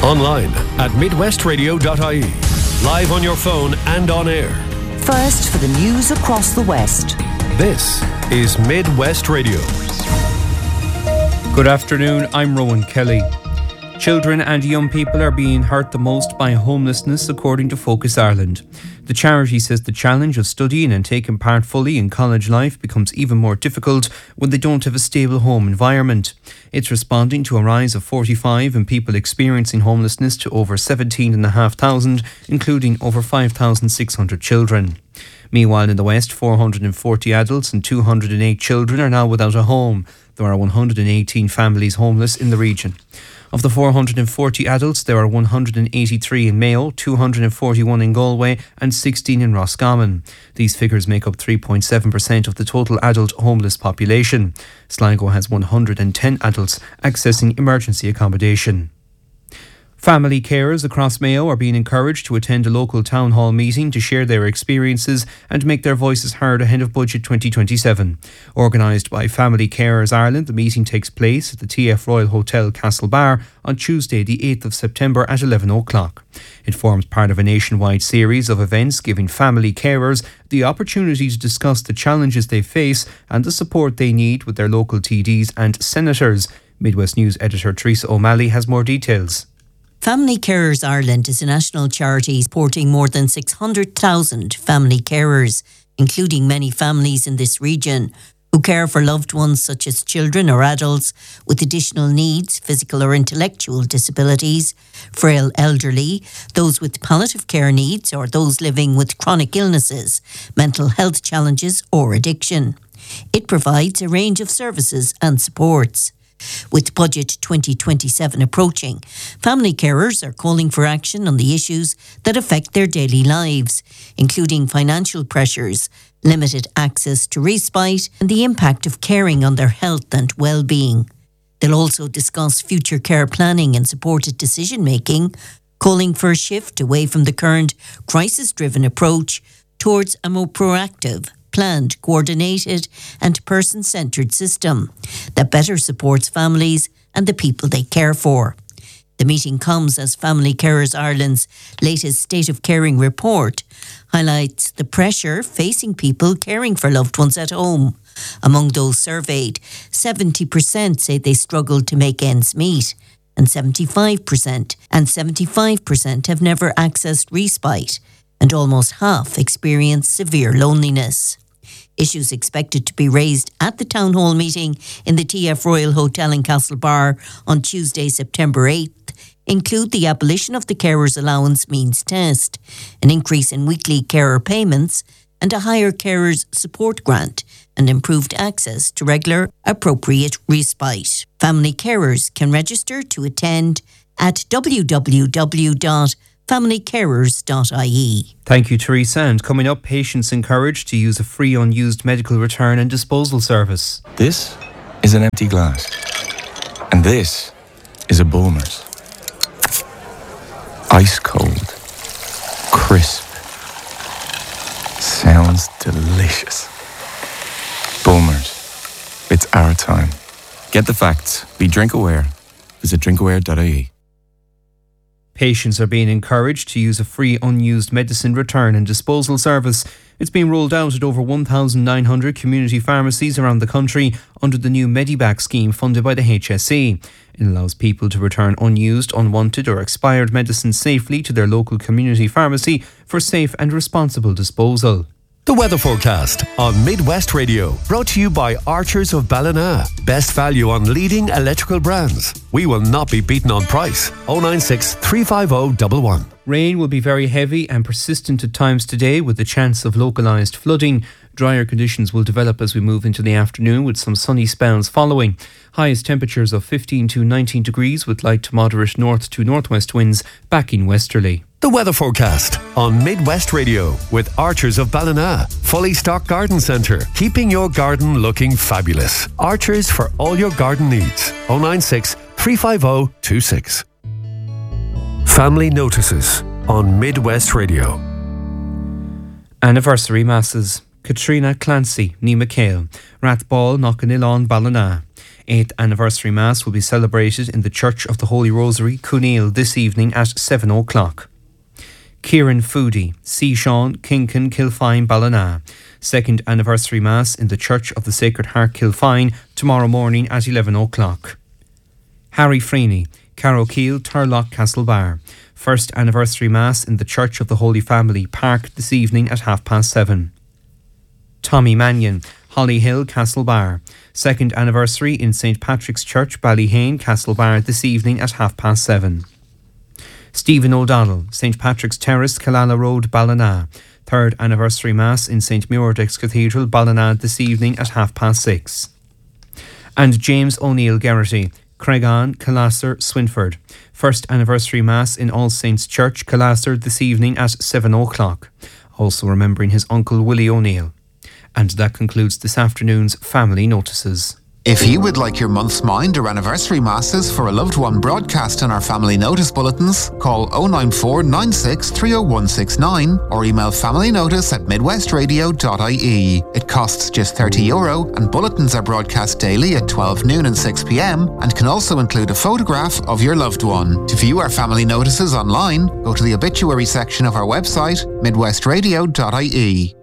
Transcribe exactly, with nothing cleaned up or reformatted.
Online at midwest radio dot I E. Live on your phone and on air. First for the news across the West. This is Midwest Radio. Good afternoon, I'm Rowan Kelly. Children and young people are being hurt the most by homelessness, according to Focus Ireland. The charity says the challenge of studying and taking part fully in college life becomes even more difficult when they don't have a stable home environment. It's responding to a rise of forty-five in people experiencing homelessness to over seventeen thousand five hundred, including over five thousand six hundred children. Meanwhile, in the West, four hundred forty adults and two hundred eight children are now without a home. There are one hundred eighteen families homeless in the region. Of the four hundred forty adults, there are one hundred eighty-three in Mayo, two hundred forty-one in Galway and sixteen in Roscommon. These figures make up three point seven percent of the total adult homeless population. Sligo has one hundred ten adults accessing emergency accommodation. Family carers across Mayo are being encouraged to attend a local town hall meeting to share their experiences and make their voices heard ahead of Budget twenty twenty-seven. Organised by Family Carers Ireland, the meeting takes place at the T F Royal Hotel Castlebar on Tuesday the eighth of September at eleven o'clock. It forms part of a nationwide series of events giving family carers the opportunity to discuss the challenges they face and the support they need with their local T Ds and senators. Midwest News editor Teresa O'Malley has more details. Family Carers Ireland is a national charity supporting more than six hundred thousand family carers, including many families in this region, who care for loved ones such as children or adults with additional needs, physical or intellectual disabilities, frail elderly, those with palliative care needs or those living with chronic illnesses, mental health challenges or addiction. It provides a range of services and supports. With Budget twenty twenty-seven approaching, family carers are calling for action on the issues that affect their daily lives, including financial pressures, limited access to respite, and the impact of caring on their health and well-being. They'll also discuss future care planning and supported decision-making, calling for a shift away from the current crisis-driven approach towards a more proactive, planned, coordinated and person-centred system that better supports families and the people they care for. The meeting comes as Family Carers Ireland's latest State of Caring report highlights the pressure facing people caring for loved ones at home. Among those surveyed, seventy percent say they struggle to make ends meet, and seventy-five percent and seventy-five percent have never accessed respite, and almost half experience severe loneliness. Issues expected to be raised at the Town Hall meeting in the T F Royal Hotel in Castlebar on Tuesday, September eighth, include the abolition of the Carers Allowance Means Test, an increase in weekly carer payments, and a higher carers support grant, and improved access to regular, appropriate respite. Family carers can register to attend at w w w dot family carers dot I E. Thank you, Teresa. And coming up, patients encouraged to use a free unused medical return and disposal service. This is an empty glass. And this is a Bulmers. Ice cold. Crisp. Sounds delicious. Bulmers. It's our time. Get the facts. Be drink aware. Visit drink aware dot I E. Patients are being encouraged to use a free unused medicine return and disposal service. It's being rolled out at over one thousand nine hundred community pharmacies around the country under the new Mediback scheme funded by the H S E. It allows people to return unused, unwanted or expired medicines safely to their local community pharmacy for safe and responsible disposal. The weather forecast on Midwest Radio, brought to you by Archers of Ballina. Best value on leading electrical brands. We will not be beaten on price. oh nine six, three five oh, one one. Rain will be very heavy and persistent at times today, with the chance of localised flooding. Drier conditions will develop as we move into the afternoon, with some sunny spells following. Highest temperatures of fifteen to nineteen degrees, with light to moderate north to northwest winds backing westerly. The weather forecast on Midwest Radio with Archers of Ballina. Fully stocked garden centre, keeping your garden looking fabulous. Archers for all your garden needs. oh nine six, three five oh, two six. Family notices on Midwest Radio. Anniversary masses. Katrina Clancy, ní Michael, Rathball, Knockinilawn, Ballina. eighth anniversary Mass will be celebrated in the Church of the Holy Rosary, Cooneil, this evening at seven o'clock. Kieran Foodie, Seashawn, Kinkin, Kilfine, Ballina. Second anniversary Mass in the Church of the Sacred Heart, Kilfine, tomorrow morning at eleven o'clock. Harry Freeney, Carrowkeel, Turlock, Castlebar. First anniversary Mass in the Church of the Holy Family, Park, this evening at half past seven. Tommy Mannion, Hollyhill, Castlebar. Second anniversary in Saint Patrick's Church, Ballyhane, Castlebar, this evening at half past seven. Stephen O'Donnell, Saint Patrick's Terrace, Killala Road, Ballina. Third anniversary Mass in Saint Muirdex Cathedral, Ballina, this evening at half past six. And James O'Neill Geraghty, Craigan, Killasser, Swinford. First anniversary Mass in All Saints Church, Killasser, this evening at seven o'clock. Also remembering his uncle Willie O'Neill. And that concludes this afternoon's Family Notices. If you would like your month's mind or anniversary masses for a loved one broadcast in our family notice bulletins, call oh nine four nine six three oh one six nine or email familynotice at midwestradio dot I E. It costs just thirty euro and bulletins are broadcast daily at twelve noon and six p m and can also include a photograph of your loved one. To view our family notices online, go to the obituary section of our website, midwestradio dot I E.